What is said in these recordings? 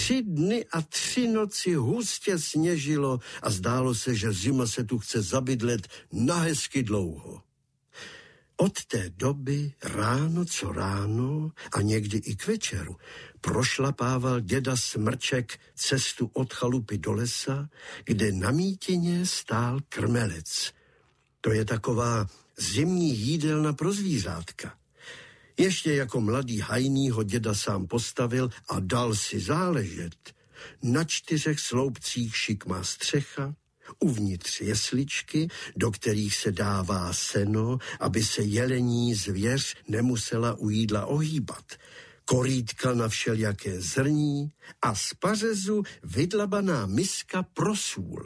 3 dny a 3 noci hustě sněžilo a zdálo se, že zima se tu chce zabydlet na hezky dlouho. Od té doby ráno co ráno a někdy i k večeru prošlapával děda Smrček cestu od chalupy do lesa, kde na mítině stál krmelec. To je taková zimní jídelna pro zvířátka. Ještě jako mladý hajný ho děda sám postavil a dal si záležet. Na 4 sloupcích šikmá střecha, uvnitř jesličky, do kterých se dává seno, aby se jelení zvěř nemusela u jídla ohýbat, korýtka na všelijaké zrní a z pařezu vydlabaná miska pro sůl.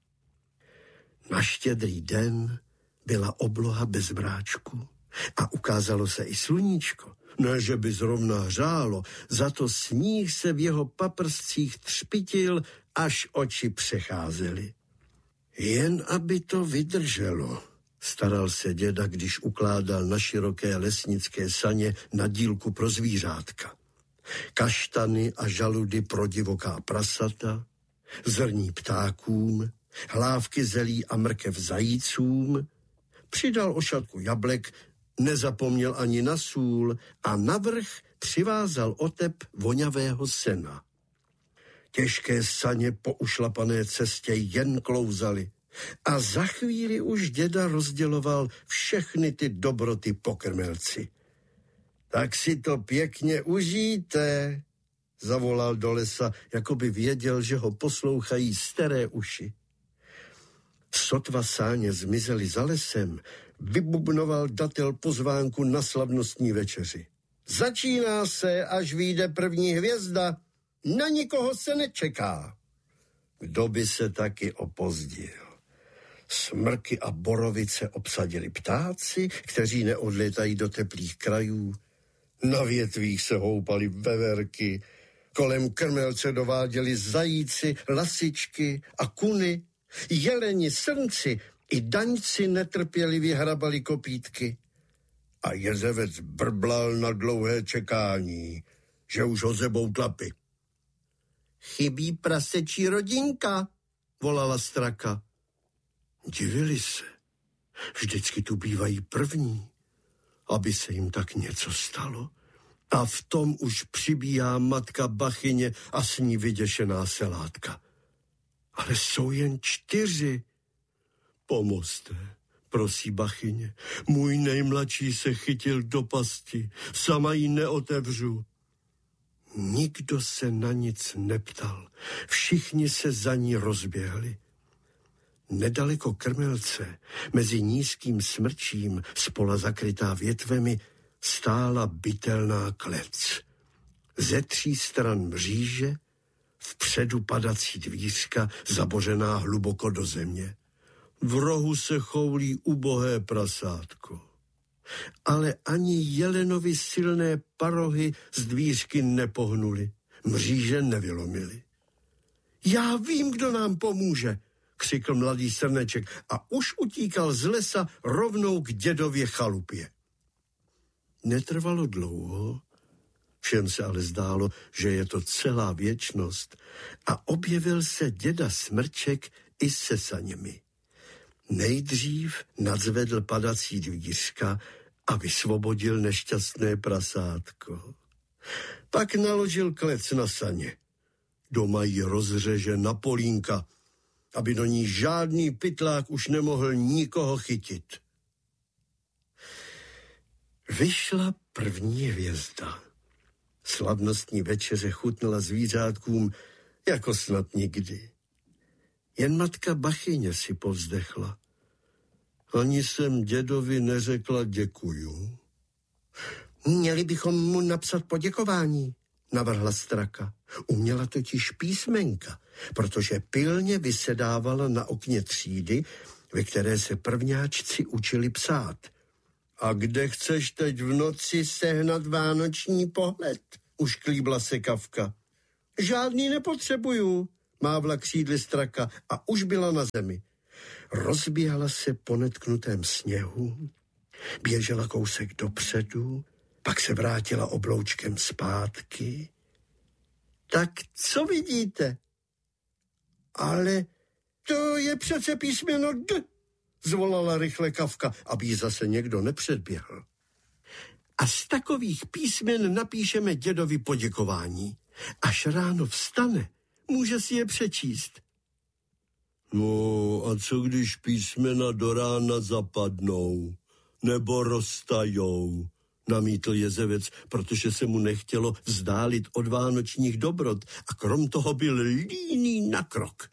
Na Štědrý den byla obloha bez mráčku a ukázalo se i sluníčko. Ne, že by zrovna hřálo, za to sníh se v jeho paprscích třpitil, až oči přecházely. Jen aby to vydrželo, staral se děda, když ukládal na široké lesnické saně na dílku pro zvířátka. Kaštany a žaludy pro divoká prasata, zrní ptákům, hlávky zelí a mrkev zajícům, přidal ošatku jablek, nezapomněl ani na sůl a navrch přivázal otep vonavého sena. Těžké saně po ušlapané cestě jen klouzaly a za chvíli už děda rozděloval všechny ty dobroty po krmelci. Tak si to pěkně užijte, zavolal do lesa, jako by věděl, že ho poslouchají staré uši. Sotva sáně zmizely za lesem, vybubnoval datel pozvánku na slavnostní večeři. Začíná se, až vyjde první hvězda, na nikoho se nečeká. Kdo by se taky opozdil? Smrky a borovice obsadili ptáci, kteří neodlétají do teplých krajů. Na větvích se houpaly veverky, kolem krmelce dováděli zajíci, lasičky a kuny, jeleni, srnci i daňci netrpělivě hrabali kopítky. A jezevec brblal na dlouhé čekání, že už ho zebou tlapy. Chybí prasečí rodinka, volala straka. Divili se. Vždycky tu bývají první, aby se jim tak něco stalo. A v tom už přibíhá matka Bachyně a s ní vyděšená selátka. Ale jsou jen 4. Pomozte, prosí Bachyně. Můj nejmladší se chytil do pasti, sama ji neotevřu. Nikdo se na nic neptal, všichni se za ní rozběhli. Nedaleko krmelce, mezi nízkým smrčím, spola zakrytá větvemi, stála bytelná klec. Ze 3 stran mříže, vpředu padací dvířka, zabořená hluboko do země. V rohu se choulí ubohé prasátko. Ale ani jelenovi silné parohy z dvířky nepohnuly, mříže nevylomily. Já vím, kdo nám pomůže, křikl mladý srneček a už utíkal z lesa rovnou k dědově chalupě. Netrvalo dlouho, všem se ale zdálo, že je to celá věčnost a objevil se děda Smrček i se saněmi. Nejdřív nadzvedl padací dvířka a vysvobodil nešťastné prasátko. Pak naložil klec na saně. Doma ji rozřeže na polínka, aby do ní žádný pytlák už nemohl nikoho chytit. Vyšla první hvězda. Slavnostní večeře chutnala zvířátkům jako snad nikdy. Jen matka Bachyně si povzdechla. Ani jsem dědovi neřekla děkuju. Měli bychom mu napsat poděkování, navrhla straka. Uměla totiž písmenka, protože pilně vysedávala na okně třídy, ve které se prvňáčci učili psát. A kde chceš teď v noci sehnat vánoční pohled? Ušklíbla se Kavka. Žádný nepotřebuju, mávla křídly straka a už byla na zemi. Rozběhla se po netknutém sněhu, běžela kousek dopředu, pak se vrátila obloučkem zpátky Tak co vidíte? Ale to je přece písmeno D, zvolala rychle Kafka, aby ji zase někdo nepředběhl. A z takových písmen napíšeme dědovi poděkování. Až ráno vstane, může si je přečíst. No a co když písmena do rána zapadnou nebo roztajou, namítl jezevec, protože se mu nechtělo vzdálit od vánočních dobrot a krom toho byl líný na krok.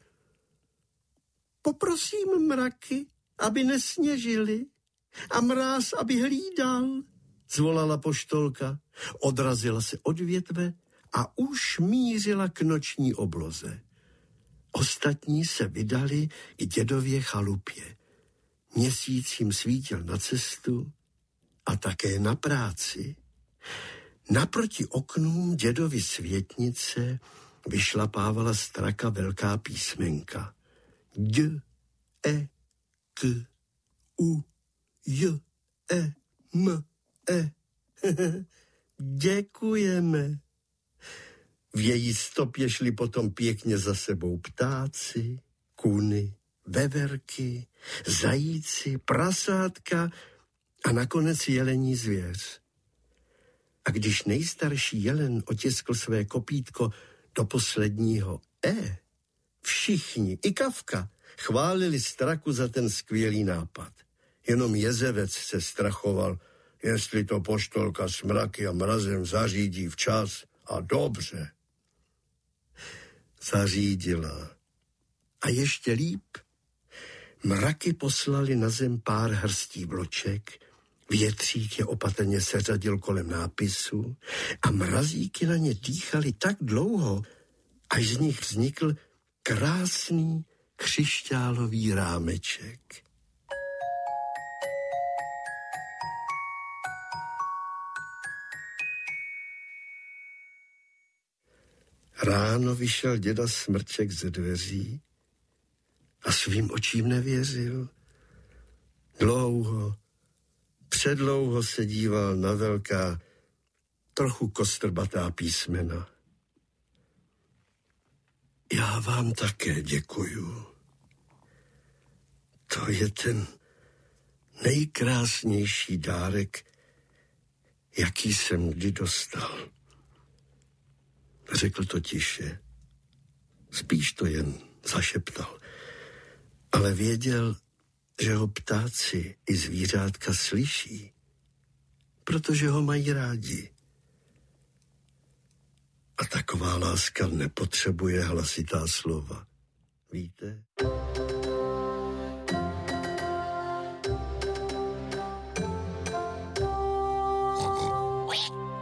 Poprosím mraky, aby nesněžili a mráz, aby hlídal, zvolala poštolka, odrazila se od větve a už mířila k noční obloze. Ostatní se vydali k dědově chalupě. Měsíc jim svítil na cestu a také na práci. Naproti oknům dědovy světnice vyšlapávala straka velká písmenka. D, E, K, U, J, E, M, E. Děkujeme. V její stopě šli potom pěkně za sebou ptáci, kuny, veverky, zajíci, prasátka a nakonec jelení zvěř. A když nejstarší jelen otiskl své kopítko do posledního E, všichni, i Kafka, chválili Straku za ten skvělý nápad. Jenom jezevec se strachoval, jestli to poštolka s mraky a mrazem zařídí včas a dobře. Zařídila. A ještě líp. Mraky poslali na zem pár hrstí vloček, větřík je opatrně seřadil kolem nápisu a mrazíky na ně dýchali tak dlouho, až z nich vznikl krásný křišťálový rámeček. Ráno vyšel děda Smrček ze dveří a svým očím nevěřil. Předlouho se díval na velká, trochu kostrbatá písmena. Já vám také děkuju. To je ten nejkrásnější dárek, jaký jsem kdy dostal. Řekl to tiše. Spíš to jen zašeptal. Ale věděl, že ho ptáci i zvířátka slyší, protože ho mají rádi. A taková láska nepotřebuje hlasitá slova. Víte?